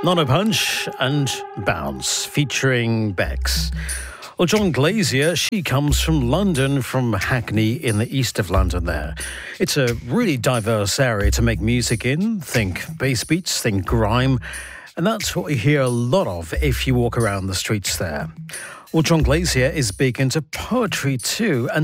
Not a Punch and Bounce featuring Bex. Well, John Glazier, she comes from London, from Hackney in the east of London there. It's a really diverse area to make music in. Think bass beats, think grime. And that's what you hear a lot of if you walk around the streets there. Well, John Glazier is big into poetry too. And